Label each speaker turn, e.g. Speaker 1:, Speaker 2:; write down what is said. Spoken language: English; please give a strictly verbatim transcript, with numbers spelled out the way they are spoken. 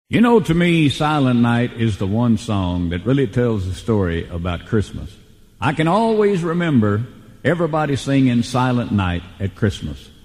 Speaker 1: You know, to me, Silent Night is the one song that really tells the story about Christmas. I can always remember everybody singing Silent Night at Christmas.